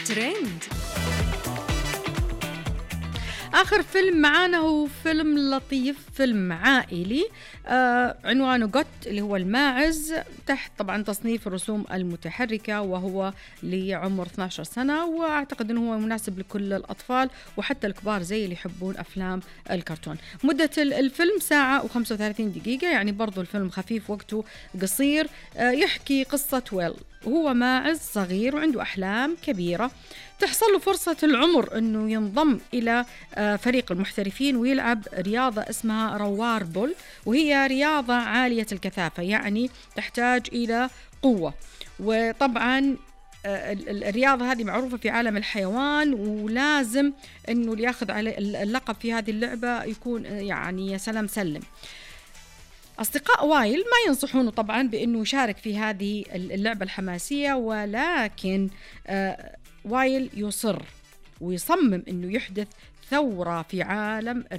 ترند. آخر فيلم معانا هو فيلم لطيف، فيلم عائلي، عنوانه جوت اللي هو الماعز، تحت طبعا تصنيف الرسوم المتحركة، وهو لعمر 12 سنة، وأعتقد أنه هو مناسب لكل الأطفال وحتى الكبار زي اللي يحبون أفلام الكرتون. مدة الفيلم 1:35 دقيقة، يعني برضو الفيلم خفيف وقته قصير. يحكي قصة ويل، هو ماعز صغير وعنده أحلام كبيرة. تحصل له فرصة العمر أنه ينضم إلى فريق المحترفين ويلعب رياضة اسمها روار بول، وهي رياضة عالية الكثافة، يعني تحتاج إلى قوة. وطبعا الرياضة هذه معروفة في عالم الحيوان، ولازم أنه اللي ياخذ على اللقب في هذه اللعبة يكون يعني يا سلام سلم. أصدقاء وايل ما ينصحونه طبعا بأنه يشارك في هذه اللعبة الحماسية، ولكن وايل يصر ويصمم أنه يحدث ثورة في عالم